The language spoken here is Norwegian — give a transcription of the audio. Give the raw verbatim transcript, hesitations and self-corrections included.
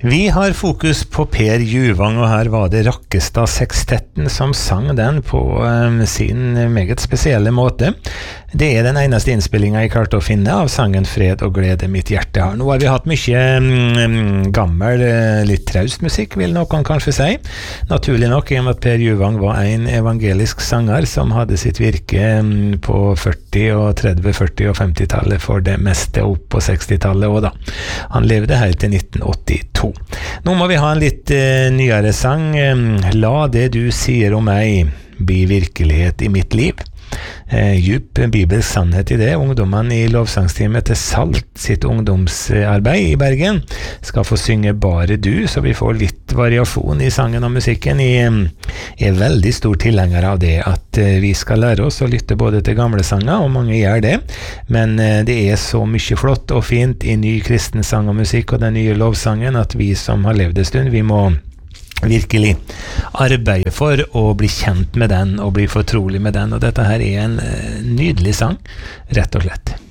Vi har fokus på Per Juvang, og her var det Rakkestad Sekstetten som sang den på um, sin meget spesielle måte. Det er den eneste innspillingen jeg klarte å finne av sangen Fred og glede mitt hjerte har. Nå har vi hatt mye um, gammel, litt traust musikk, vil noen kanskje si. Naturlig nok, i og med at Per Juvang var en evangelisk sanger som hadde sitt virke um, på førti- og tretti-, førti- og femti-tallet for det meste, opp på seksti-tallet også da. Han levde helt til nitten åttito. Nå må vi ha en litt uh, nyere sang. La det du sier om meg bli virkelighet i mitt liv. Eh, djup bibelsk sannhet i det. Ungdommene i lovsangsteamet til Salt sitt ungdomsarbeid i Bergen skal få synge Bare du, så vi får litt variasjon i sangen og musikken. Jeg er veldig stor tilhenger av det at vi skal lære oss å lytte både til gamle sanger, og mange gjør det, men det er så mye flott og fint i ny kristen sang og musikk og den nye lovsangen at vi som har levd en stund, vi må virkelig arbeide for å bli kjent med den og bli fortrolig med den, og dette her er en nydelig sang, rett og slett.